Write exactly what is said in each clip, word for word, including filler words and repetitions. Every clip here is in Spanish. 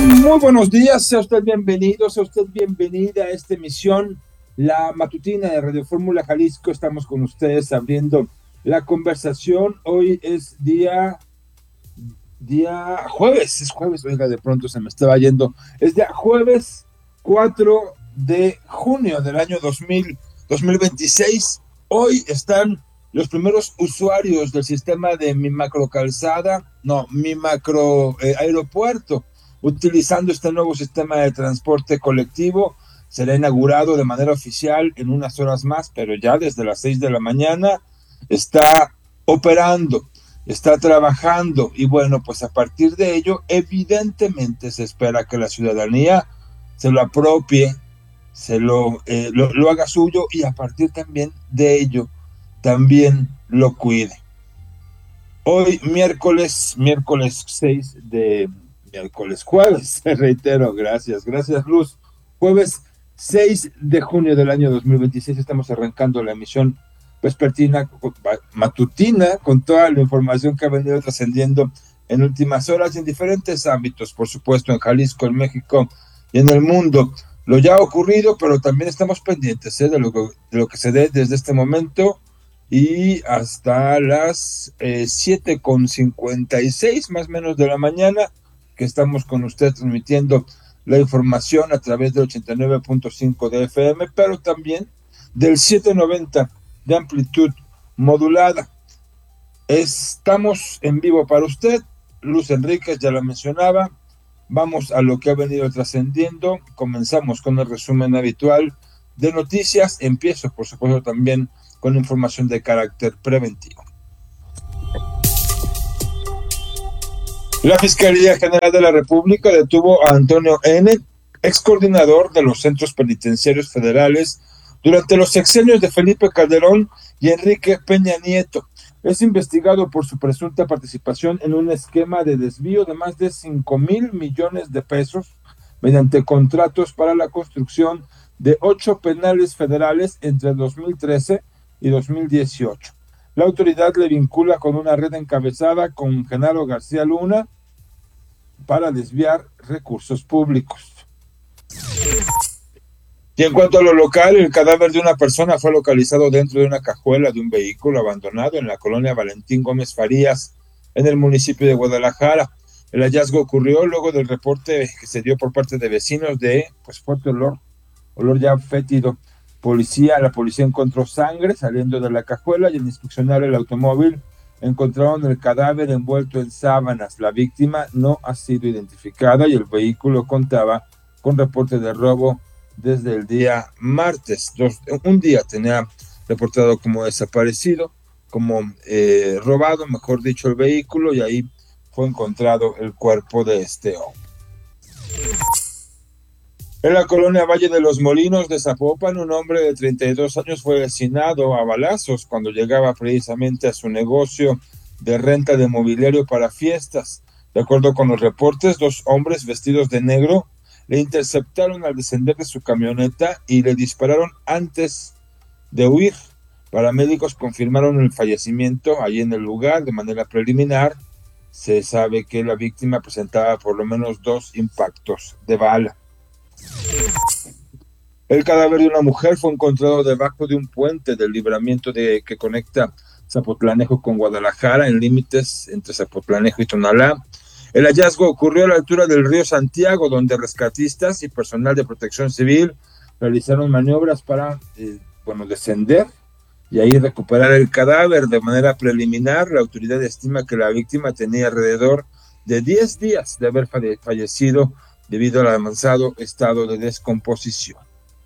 Muy buenos días, sea usted bienvenido, sea usted bienvenida a esta emisión, la matutina de Radio Fórmula Jalisco. Estamos con ustedes abriendo la conversación. Hoy es día, día jueves, es jueves, oiga, de pronto se me estaba yendo. Es día jueves cuatro de junio del año dos mil veintiséis. Hoy están los primeros usuarios del sistema de Mi Macro Calzada, no, Mi Macro eh, Aeropuerto, utilizando este nuevo sistema de transporte colectivo. Será inaugurado de manera oficial en unas horas más, pero ya desde las seis de la mañana está operando, está trabajando, y bueno, pues a partir de ello, evidentemente se espera que la ciudadanía se lo apropie, se lo, eh, lo, lo haga suyo, y a partir también de ello, también lo cuide. Hoy, miércoles, miércoles seis de... miércoles, jueves, reitero, gracias, gracias Luz. Jueves seis de junio del año dos mil veintiséis, estamos arrancando la emisión vespertina, matutina, con toda la información que ha venido trascendiendo en últimas horas en diferentes ámbitos, por supuesto, en Jalisco, en México y en el mundo. Lo ya ocurrido, pero también estamos pendientes ¿eh? de, lo que, de lo que se dé desde este momento y hasta las eh, siete con cincuenta y seis más o menos de la mañana, que estamos con usted transmitiendo la información a través del ochenta y nueve punto cinco de F M, pero también del setecientos noventa de amplitud modulada. Estamos en vivo para usted. Luz Enríquez ya la mencionaba. Vamos a lo que ha venido trascendiendo. Comenzamos con el resumen habitual de noticias. Empiezo, por supuesto, también con información de carácter preventivo. La Fiscalía General de la República detuvo a Antonio N., ex coordinador de los centros penitenciarios federales durante los sexenios de Felipe Calderón y Enrique Peña Nieto. Es investigado por su presunta participación en un esquema de desvío de más de cinco mil millones de pesos mediante contratos para la construcción de ocho penales federales entre dos mil trece y dos mil dieciocho. La autoridad le vincula con una red encabezada con Genaro García Luna para desviar recursos públicos. Y en cuanto a lo local, el cadáver de una persona fue localizado dentro de una cajuela de un vehículo abandonado en la colonia Valentín Gómez Farías, en el municipio de Guadalajara. El hallazgo ocurrió luego del reporte que se dio por parte de vecinos de pues fuerte olor, olor ya fétido. Policía, la policía encontró sangre saliendo de la cajuela y al inspeccionar el automóvil encontraron el cadáver envuelto en sábanas. La víctima no ha sido identificada y el vehículo contaba con reporte de robo desde el día martes. Dos, un día tenía reportado como desaparecido, como eh, robado, mejor dicho, el vehículo, y ahí fue encontrado el cuerpo de este hombre. En la colonia Valle de los Molinos de Zapopan, un hombre de treinta y dos años fue asesinado a balazos cuando llegaba precisamente a su negocio de renta de mobiliario para fiestas. De acuerdo con los reportes, dos hombres vestidos de negro le interceptaron al descender de su camioneta y le dispararon antes de huir. Paramédicos confirmaron el fallecimiento allí en el lugar. De manera preliminar, se sabe que la víctima presentaba por lo menos dos impactos de bala. El cadáver de una mujer fue encontrado debajo de un puente del libramiento de, que conecta Zapotlanejo con Guadalajara, en límites entre Zapotlanejo y Tonalá. El hallazgo ocurrió a la altura del río Santiago, donde rescatistas y personal de protección civil realizaron maniobras para eh, bueno, descender y ahí recuperar el cadáver. De manera preliminar, la autoridad estima que la víctima tenía alrededor de diez días de haber falle- fallecido debido al avanzado estado de descomposición.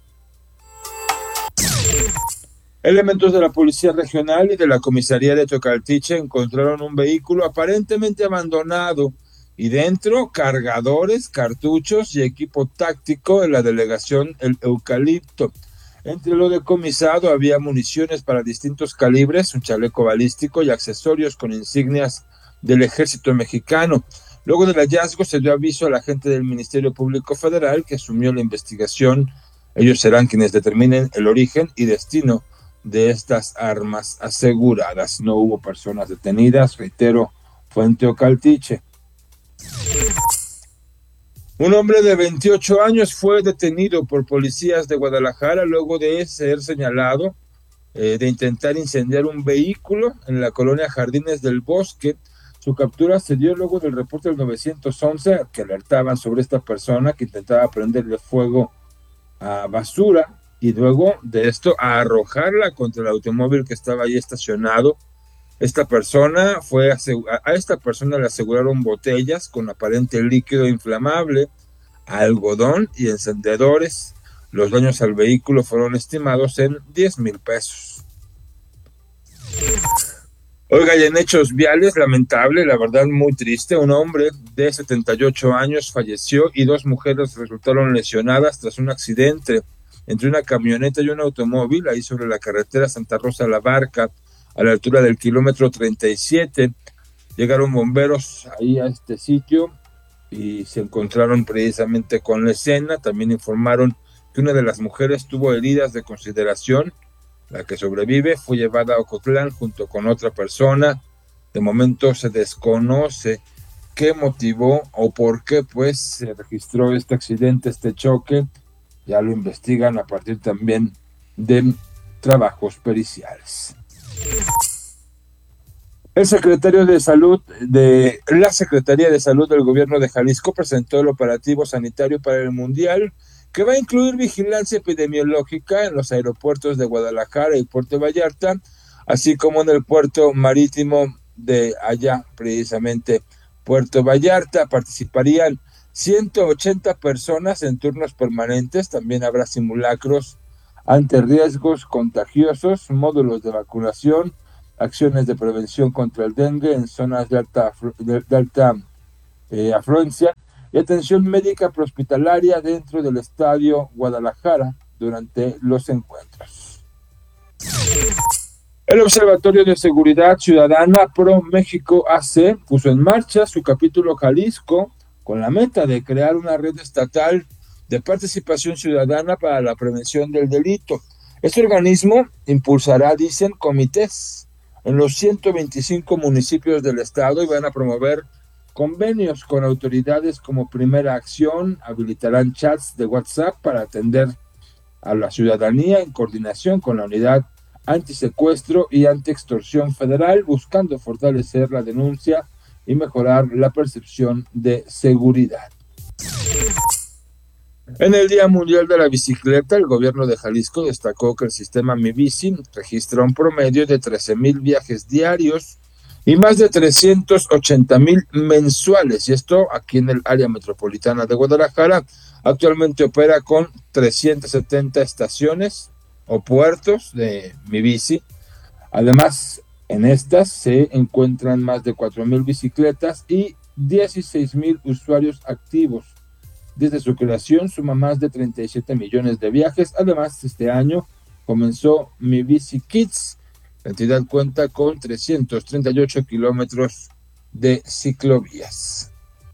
Elementos de la Policía Regional y de la Comisaría de Tocaltiche encontraron un vehículo aparentemente abandonado y dentro cargadores, cartuchos y equipo táctico en la delegación El Eucalipto. Entre lo decomisado había municiones para distintos calibres, un chaleco balístico y accesorios con insignias del Ejército Mexicano. Luego del hallazgo se dio aviso a la gente del Ministerio Público Federal, que asumió la investigación. Ellos serán quienes determinen el origen y destino de estas armas aseguradas. No hubo personas detenidas, reitero, fue en Teocaltiche. Un hombre de veintiocho años fue detenido por policías de Guadalajara luego de ser señalado eh, de intentar incendiar un vehículo en la colonia Jardines del Bosque. Su captura se dio luego del reporte del nueve once que alertaban sobre esta persona que intentaba prenderle fuego a basura y luego de esto a arrojarla contra el automóvil que estaba ahí estacionado. Esta persona fue a esta persona le aseguraron botellas con aparente líquido inflamable, algodón y encendedores. Los daños al vehículo fueron estimados en diez mil pesos. Oiga, y en hechos viales, lamentable, la verdad muy triste, un hombre de setenta y ocho años falleció y dos mujeres resultaron lesionadas tras un accidente entre una camioneta y un automóvil ahí sobre la carretera Santa Rosa La Barca, a la altura del kilómetro treinta y siete. Llegaron bomberos ahí a este sitio y se encontraron precisamente con la escena. También informaron que una de las mujeres tuvo heridas de consideración. La que sobrevive fue llevada a Ocotlán junto con otra persona. De momento se desconoce qué motivó o por qué pues se registró este accidente, este choque. Ya lo investigan a partir también de trabajos periciales. El secretario de Salud de la Secretaría de Salud del Gobierno de Jalisco presentó el operativo sanitario para el Mundial, que va a incluir vigilancia epidemiológica en los aeropuertos de Guadalajara y Puerto Vallarta, así como en el puerto marítimo de allá, precisamente Puerto Vallarta. Participarían ciento ochenta personas en turnos permanentes. También habrá simulacros ante riesgos contagiosos, módulos de vacunación, acciones de prevención contra el dengue en zonas de alta, de, de alta eh, afluencia y atención médica prehospitalaria dentro del Estadio Guadalajara durante los encuentros. El Observatorio de Seguridad Ciudadana Pro México A C puso en marcha su capítulo Jalisco con la meta de crear una red estatal de participación ciudadana para la prevención del delito. Este organismo impulsará, dicen, comités en los ciento veinticinco municipios del estado y van a promover convenios con autoridades como Primera Acción, habilitarán chats de WhatsApp para atender a la ciudadanía en coordinación con la Unidad Antisecuestro y Antiextorsión Federal, buscando fortalecer la denuncia y mejorar la percepción de seguridad. En el Día Mundial de la Bicicleta, el gobierno de Jalisco destacó que el sistema Mi Bici registra un promedio de trece mil viajes diarios y más de trescientos ochenta mil mensuales, y esto aquí en el área metropolitana de Guadalajara. Actualmente opera con trescientas setenta estaciones o puertos de Mi Bici. Además, en estas se encuentran más de cuatro mil bicicletas y dieciséis mil usuarios activos. Desde su creación suma más de treinta y siete millones de viajes. Además, este año comenzó Mi Bici Kids. La entidad cuenta con trescientos treinta y ocho kilómetros de ciclovías.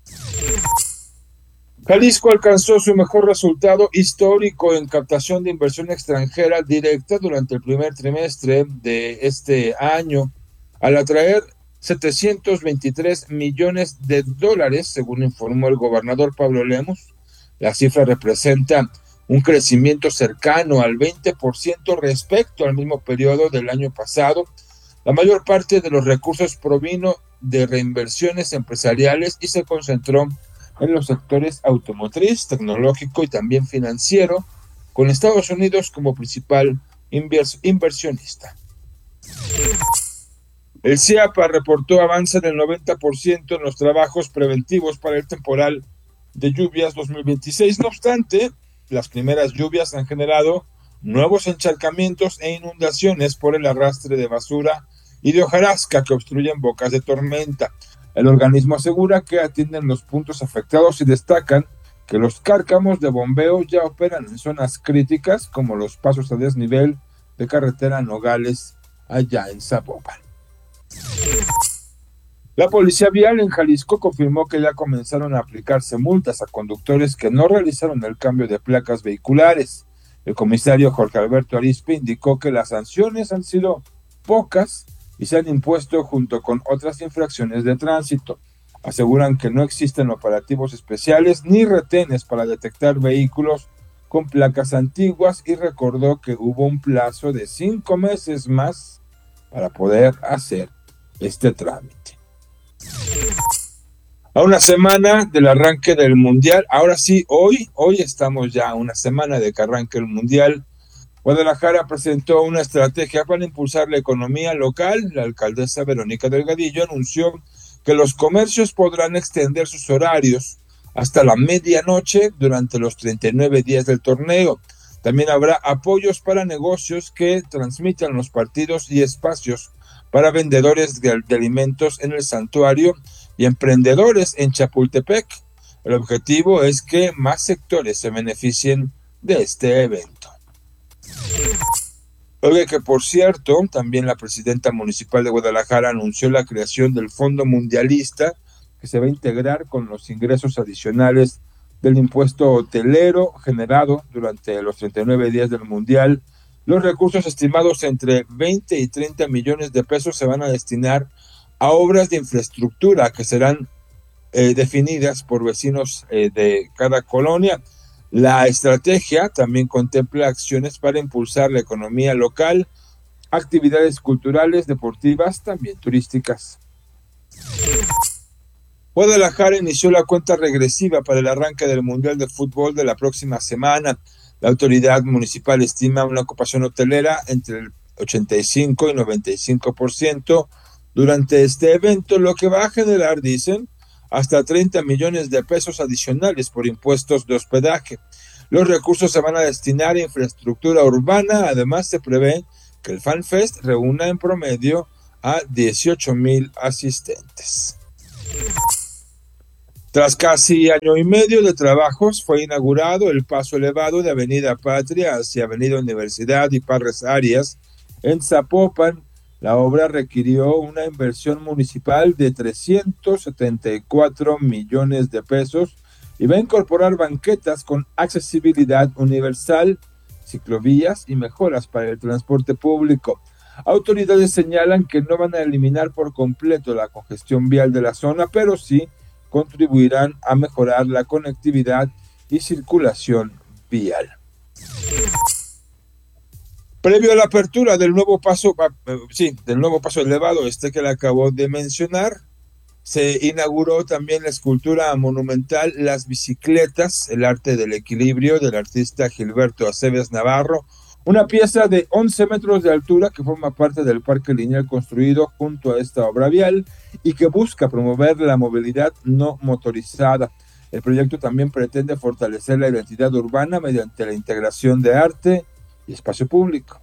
Jalisco alcanzó su mejor resultado histórico en captación de inversión extranjera directa durante el primer trimestre de este año, al atraer setecientos veintitrés millones de dólares, según informó el gobernador Pablo Lemus. La cifra representa un crecimiento cercano al veinte por ciento respecto al mismo periodo del año pasado. La mayor parte de los recursos provino de reinversiones empresariales y se concentró en los sectores automotriz, tecnológico y también financiero, con Estados Unidos como principal invers- inversionista. El CIAPA reportó avance del noventa por ciento en los trabajos preventivos para el temporal de lluvias dos mil veintiséis. No obstante, las primeras lluvias han generado nuevos encharcamientos e inundaciones por el arrastre de basura y de hojarasca que obstruyen bocas de tormenta. El organismo asegura que atienden los puntos afectados y destacan que los cárcamos de bombeo ya operan en zonas críticas como los pasos a desnivel de carretera Nogales allá en Zapopan. La Policía Vial en Jalisco confirmó que ya comenzaron a aplicarse multas a conductores que no realizaron el cambio de placas vehiculares. El comisario Jorge Alberto Arispe indicó que las sanciones han sido pocas y se han impuesto junto con otras infracciones de tránsito. Aseguran que no existen operativos especiales ni retenes para detectar vehículos con placas antiguas y recordó que hubo un plazo de cinco meses más para poder hacer este trámite. A una semana del arranque del Mundial, ahora sí, hoy, hoy estamos ya a una semana de que arranque el Mundial. Guadalajara presentó una estrategia para impulsar la economía local. La alcaldesa Verónica Delgadillo anunció que los comercios podrán extender sus horarios hasta la medianoche durante los treinta y nueve días del torneo. También habrá apoyos para negocios que transmitan los partidos y espacios para vendedores de, de alimentos en el santuario y emprendedores en Chapultepec. El objetivo es que más sectores se beneficien de este evento. Oiga, que por cierto, también la presidenta municipal de Guadalajara anunció la creación del Fondo Mundialista, que se va a integrar con los ingresos adicionales del impuesto hotelero generado durante los treinta y nueve días del Mundial. Los recursos estimados entre veinte y treinta millones de pesos se van a destinar a obras de infraestructura que serán eh, definidas por vecinos eh, de cada colonia. La estrategia también contempla acciones para impulsar la economía local, actividades culturales, deportivas, también turísticas. Guadalajara inició la cuenta regresiva para el arranque del Mundial de Fútbol de la próxima semana. La autoridad municipal estima una ocupación hotelera entre el ochenta y cinco y noventa y cinco por ciento durante este evento, lo que va a generar, dicen, hasta treinta millones de pesos adicionales por impuestos de hospedaje. Los recursos se van a destinar a infraestructura urbana. Además, se prevé que el FanFest reúna en promedio a dieciocho mil asistentes. Tras casi año y medio de trabajos, fue inaugurado el paso elevado de Avenida Patria hacia Avenida Universidad y Parres Arias en Zapopan. La obra requirió una inversión municipal de trescientos setenta y cuatro millones de pesos y va a incorporar banquetas con accesibilidad universal, ciclovías y mejoras para el transporte público. Autoridades señalan que no van a eliminar por completo la congestión vial de la zona, pero sí contribuirán a mejorar la conectividad y circulación vial. Previo a la apertura del nuevo paso, eh, sí, del nuevo paso elevado, este que le acabo de mencionar, se inauguró también la escultura monumental Las Bicicletas, el arte del equilibrio del artista Gilberto Aceves Navarro, una pieza de once metros de altura que forma parte del parque lineal construido junto a esta obra vial y que busca promover la movilidad no motorizada. El proyecto también pretende fortalecer la identidad urbana mediante la integración de arte y espacio público.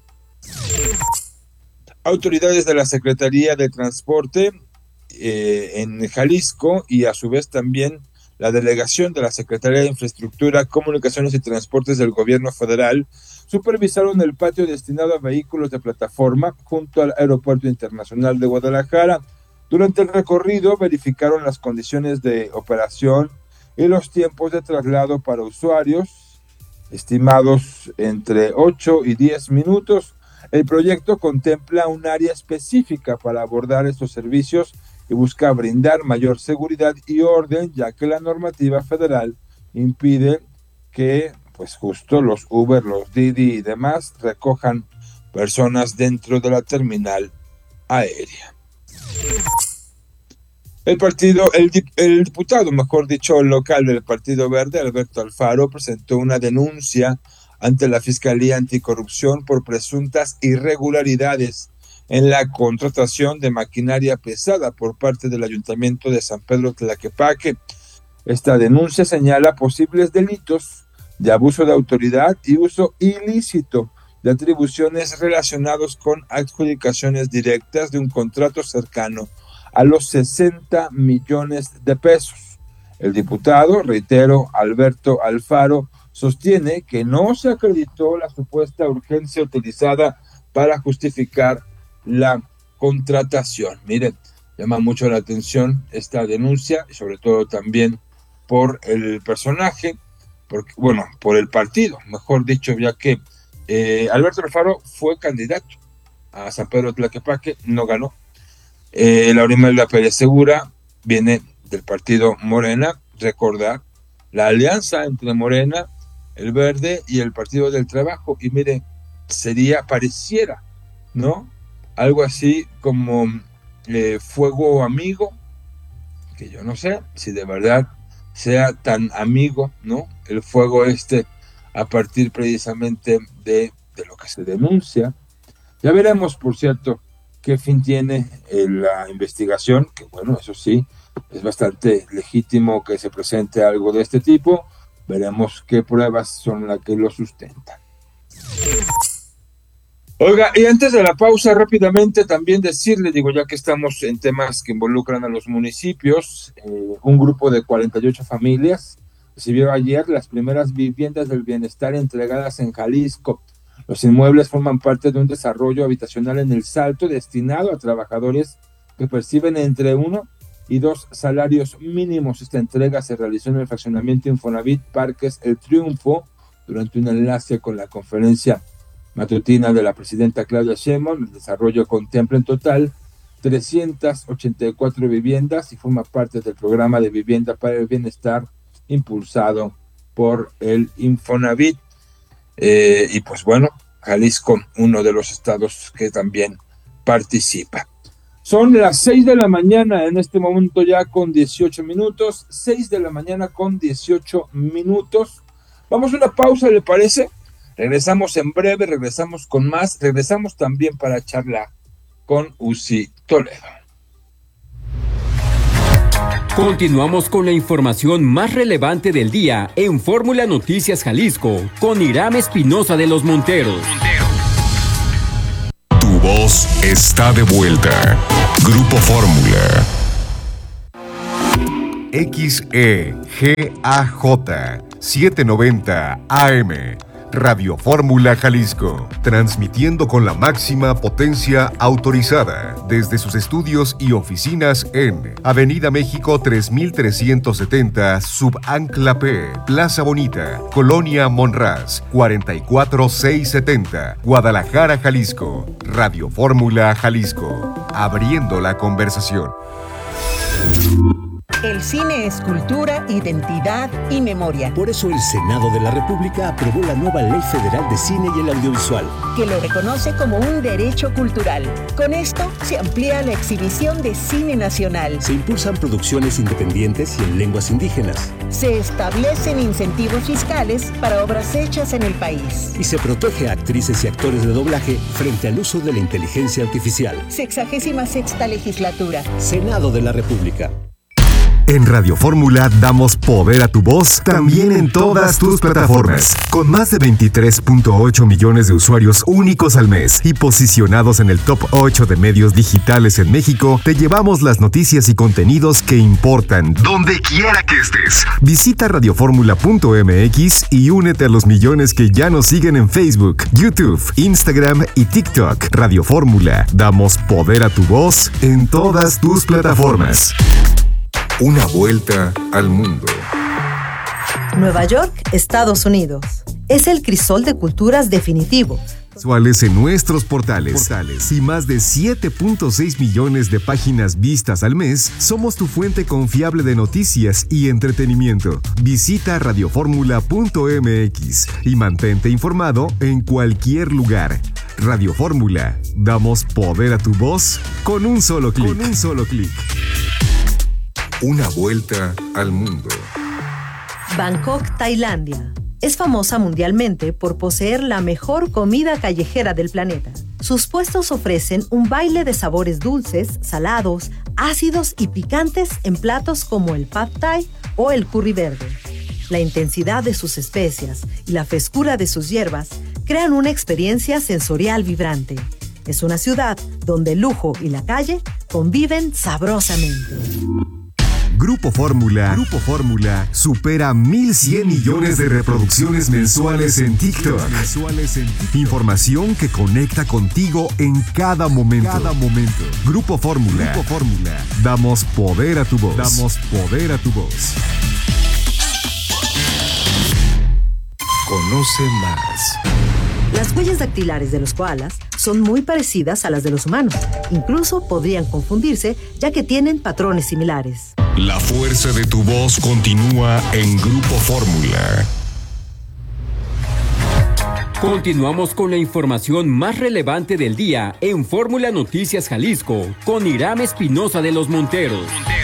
Autoridades de la Secretaría de Transporte eh, en Jalisco y a su vez también la delegación de la Secretaría de Infraestructura, Comunicaciones y Transportes del Gobierno Federal supervisaron el patio destinado a vehículos de plataforma junto al Aeropuerto Internacional de Guadalajara. Durante el recorrido verificaron las condiciones de operación y los tiempos de traslado para usuarios, estimados entre ocho y diez minutos. El proyecto contempla un área específica para abordar estos servicios y busca brindar mayor seguridad y orden, ya que la normativa federal impide que, pues justo los Uber, los Didi y demás recojan personas dentro de la terminal aérea. El partido, el, el diputado, mejor dicho, local del Partido Verde, Alberto Alfaro, presentó una denuncia ante la Fiscalía Anticorrupción por presuntas irregularidades en la contratación de maquinaria pesada por parte del Ayuntamiento de San Pedro Tlaquepaque. Esta denuncia señala posibles delitos de abuso de autoridad y uso ilícito de atribuciones relacionados con adjudicaciones directas de un contrato cercano a los sesenta millones de pesos. El diputado, reitero, Alberto Alfaro, sostiene que no se acreditó la supuesta urgencia utilizada para justificar la contratación. Miren, llama mucho la atención esta denuncia, y sobre todo también por el personaje, porque, bueno, por el partido, mejor dicho, ya que eh, Alberto Alfaro fue candidato a San Pedro Tlaquepaque, no ganó. Eh, Laura Imelda Pérez Segura viene del partido Morena. Recordar la alianza entre Morena, el Verde y el Partido del Trabajo. Y mire, sería, pareciera, ¿no? Algo así como eh, fuego amigo, que yo no sé si de verdad sea tan amigo, ¿no? El fuego este, a partir precisamente de, de lo que se denuncia. Ya veremos, por cierto, qué fin tiene eh, la investigación, que bueno, eso sí, es bastante legítimo que se presente algo de este tipo. Veremos qué pruebas son las que lo sustentan. Oiga, y antes de la pausa, rápidamente también decirle, digo, ya que estamos en temas que involucran a los municipios, eh, un grupo de cuarenta y ocho familias recibió ayer las primeras viviendas del bienestar entregadas en Jalisco. Los inmuebles forman parte de un desarrollo habitacional en El Salto destinado a trabajadores que perciben entre uno y dos salarios mínimos. Esta entrega se realizó en el fraccionamiento Infonavit Parques El Triunfo durante un enlace con la conferencia matutina de la presidenta Claudia Sheinbaum. El desarrollo contempla en total trescientas ochenta y cuatro viviendas y forma parte del programa de vivienda para el bienestar impulsado por el Infonavit. Eh, y pues bueno, Jalisco, uno de los estados que también participa. Son las seis de la mañana en este momento ya con dieciocho minutos, seis de la mañana con dieciocho minutos. Vamos a una pausa, ¿le parece? Regresamos en breve, regresamos con más, regresamos también para charlar con Uzi Toledo. Continuamos con la información más relevante del día en Fórmula Noticias Jalisco con Hiram Espinosa de los Monteros. Tu voz está de vuelta. Grupo Fórmula. X E G A J setecientos noventa A M. Radio Fórmula Jalisco, transmitiendo con la máxima potencia autorizada desde sus estudios y oficinas en Avenida México tres mil trescientos setenta, Subancla P, Plaza Bonita, Colonia Monraz, cuarenta y cuatro mil seiscientos setenta, Guadalajara, Jalisco. Radio Fórmula Jalisco, abriendo la conversación. El cine es cultura, identidad y memoria. Por eso el Senado de la República aprobó la nueva Ley Federal de Cine y el Audiovisual, que lo reconoce como un derecho cultural. Con esto se amplía la exhibición de cine nacional. Se impulsan producciones independientes y en lenguas indígenas. Se establecen incentivos fiscales para obras hechas en el país. Y se protege a actrices y actores de doblaje frente al uso de la inteligencia artificial. Sexagésima sexta legislatura. Senado de la República. En Radio Fórmula damos poder a tu voz también en todas tus plataformas. Con más de veintitrés punto ocho millones de usuarios únicos al mes y posicionados en el top ocho de medios digitales en México, te llevamos las noticias y contenidos que importan donde quiera que estés. Visita radioformula punto m x y únete a los millones que ya nos siguen en Facebook, YouTube, Instagram y TikTok. Radio Fórmula, damos poder a tu voz en todas tus plataformas. Una vuelta al mundo. Nueva York, Estados Unidos. Es el crisol de culturas definitivo. Visuales en nuestros portales. portales y más de siete punto seis millones de páginas vistas al mes, somos tu fuente confiable de noticias y entretenimiento. Visita radioformula punto m x y mantente informado en cualquier lugar. Radio Fórmula, damos poder a tu voz con un solo clic. Con un solo clic. Una vuelta al mundo. Bangkok, Tailandia. Es famosa mundialmente por poseer la mejor comida callejera del planeta. Sus puestos ofrecen un baile de sabores dulces, salados, ácidos y picantes en platos como el Pad Thai o el curry verde. La intensidad de sus especias y la frescura de sus hierbas crean una experiencia sensorial vibrante. Es una ciudad donde el lujo y la calle conviven sabrosamente. Grupo Fórmula, Grupo Fórmula supera mil cien millones de reproducciones mensuales en TikTok. Información que conecta contigo en cada momento. Cada momento. Grupo Fórmula. Grupo Fórmula. Damos poder a tu voz. Damos poder a tu voz. Conoce más. Las huellas dactilares de los koalas son muy parecidas a las de los humanos. Incluso podrían confundirse, ya que tienen patrones similares. La fuerza de tu voz continúa en Grupo Fórmula. Continuamos con la información más relevante del día en Fórmula Noticias Jalisco con Irán Espinosa de los Monteros.